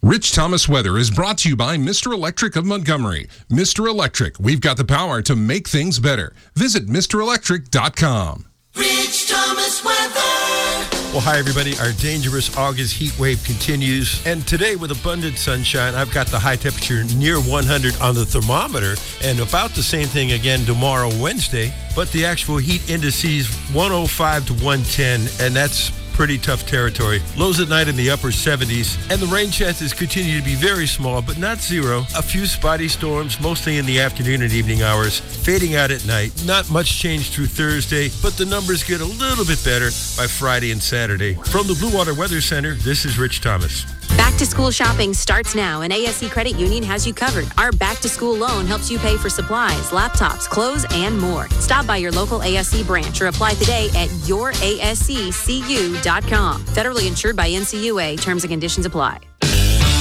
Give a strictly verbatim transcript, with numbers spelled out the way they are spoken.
Rich Thomas Weather is brought to you by Mister Electric of Montgomery. Mister Electric, we've got the power to make things better. Visit Mister Electric dot com. Rich Thomas Weather. Well, hi, everybody. Our dangerous August heat wave continues. And today, with abundant sunshine, I've got the high temperature near one hundred on the thermometer, and about the same thing again tomorrow, Wednesday. But the actual heat indices one oh five to one ten, and that's pretty tough territory. Lows at night in the upper seventies, and the rain chances continue to be very small, but not zero. A few spotty storms, mostly in the afternoon and evening hours, fading out at night. Not much change through Thursday, but the numbers get a little bit better by Friday and Saturday. From the Blue Water Weather Center, this is Rich Thomas. Back to school shopping starts now, and A S C Credit Union has you covered. Our back to school loan helps you pay for supplies, laptops, clothes, and more. Stop by your local A S C branch or apply today at your A S C C U dot com. Federally insured by N C U A. Terms and conditions apply.